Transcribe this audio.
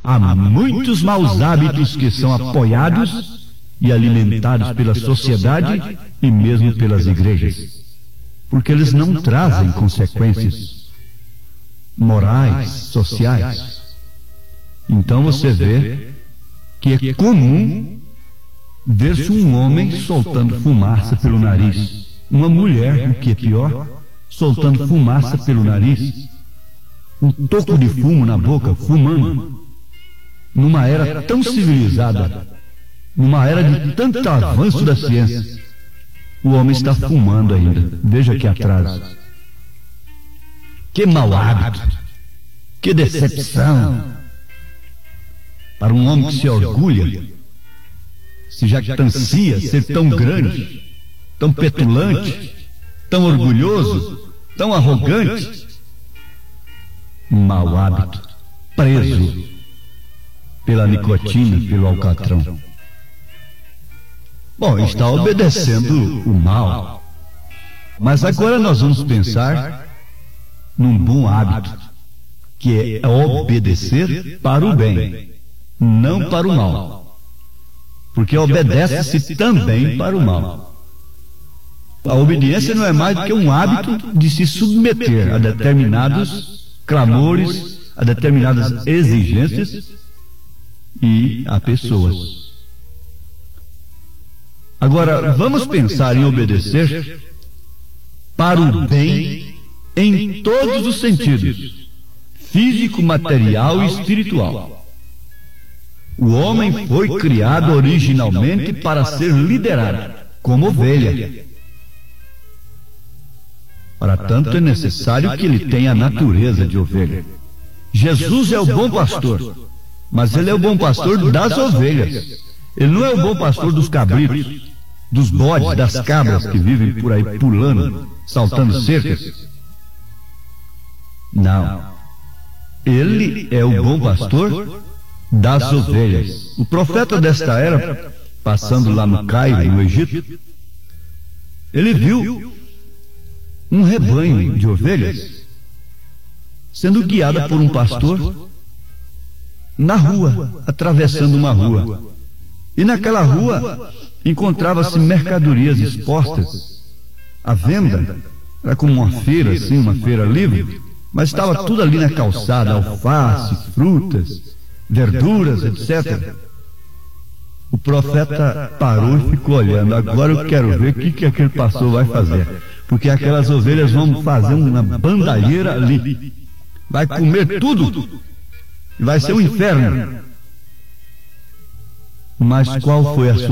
há muitos maus hábitos que são apoiados e alimentados pela sociedade e mesmo pelas igrejas, porque eles não trazem consequências morais, sociais. Então você vê que é comum ver-se um homem soltando fumaça pelo nariz, uma mulher, o que é pior, soltando fumaça pelo nariz, um toco de fumo na boca, fumando. Numa era tão civilizada, numa era de tanto avanço da ciência, o homem está fumando ainda. Veja que atraso. Que mau hábito, que decepção. Para um homem que se orgulha, se jactancia ser tão grande, tão petulante, tão orgulhoso, tão arrogante. Mau hábito, preso pela nicotina, pelo alcatrão. Bom, está obedecendo o mal. Mas agora nós vamos pensar num bom hábito, que é obedecer para o bem, não para o mal. Porque obedece-se também para o mal. A obediência não é mais do que um hábito de se submeter a determinados clamores, a determinadas exigências e a pessoas. Agora, vamos pensar em obedecer para o bem em todos os sentidos, físico, material e espiritual. O homem foi criado originalmente para ser liderado, como ovelha. Para tanto, é necessário que ele tenha a natureza de ovelha. Jesus é o bom pastor, mas ele é o bom pastor das ovelhas. Ele não é o bom pastor dos cabritos, dos bodes, das cabras que vivem por aí pulando, saltando cercas. Não. Ele é o bom pastor das ovelhas. O profeta desta era, passando lá no Cairo, no Egito, ele viu um rebanho de ovelhas sendo guiada por um pastor na rua, atravessando uma rua. E naquela rua encontrava-se mercadorias expostas à venda. Era como uma feira, assim, uma feira livre, mas estava tudo ali na calçada, alface, frutas, verduras, etc. O profeta parou e ficou olhando. Agora eu quero ver o que aquele pastor vai fazer, porque aquelas ovelhas vão fazer uma bandalheira ali, vai comer tudo, vai ser um inferno. Mas qual foi a sua